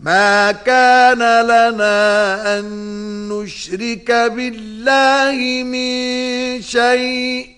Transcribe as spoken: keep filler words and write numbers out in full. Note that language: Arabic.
ما كان لنا أن نشرك بالله من شيء